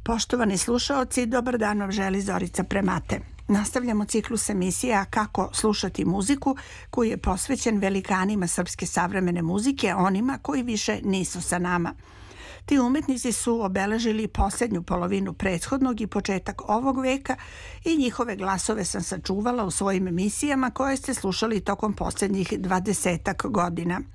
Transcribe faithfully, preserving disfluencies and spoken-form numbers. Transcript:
Poštovani slušaoci, dobar dan vam želi Zorica Premate. Nastavljamo ciklus emisija Kako slušati muziku, koji je posvećen velikanima srpske savremene muzike, onima koji više nisu sa nama. Ti umetnici su obeležili posljednju polovinu prethodnog i početak ovog veka i njihove glasove sam sačuvala u svojim emisijama koje ste slušali tokom posljednjih dvadesetak godina.